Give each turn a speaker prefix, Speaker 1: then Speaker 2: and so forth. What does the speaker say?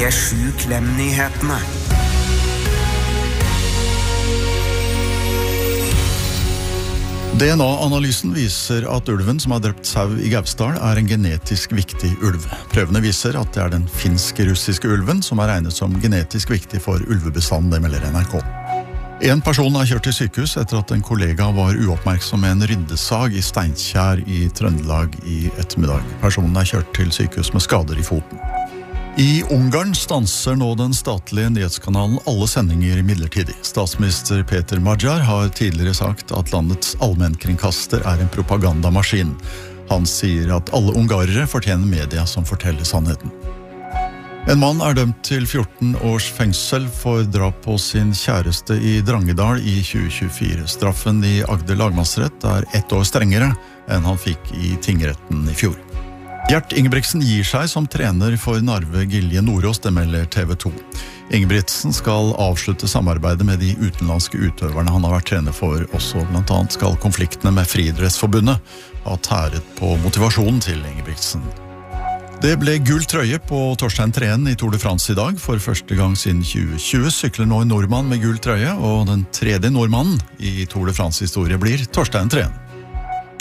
Speaker 1: P7 Klem-nyhetene.
Speaker 2: DNA-analysen viser at ulven som har drept sau i Gausdal en genetisk viktig ulv. Prøvene viser at det den finsk-russiske ulven som regnet som genetisk viktig for ulvebestanden, det melder NRK. En person kjørt til sykehus etter at en kollega var uoppmerksom med en ryddesag i Steinkjer i Trøndelag i ettermiddag. Personen kjørt til sykehus med skader i foten. I Ungarn stanser nå den statlige nyhetskanalen alle sendinger midlertidig. Statsminister Peter Magyar har tidligere sagt at landets allmennkringkaster en propagandamaskin. Han sier at alle ungarere fortjener media som forteller sannheten. En mann dømt til 14 års fengsel for drap på sin kjæreste i Drangedal i 2024. Straffen i Agder lagmannsrett 1 år strengere enn han fikk i tingretten i fjor. Gjert Ingebrigtsen gir seg som trener for Narve Gilje Nordås, det melder TV 2. Ingebrigtsen skal avslutte samarbeidet med de utenlandske utøverne han har vært trener for. Også blant annet skal konfliktene med Friidrettsforbundet ha tæret på motivasjonen til Ingebrigtsen. Det ble gul trøye på Torstein Treen i Tour de France i dag. For første gang siden 2020 sykler nå en nordmann med gul trøye, og den tredje nordmannen i Tour de France-historie blir Torstein Treen.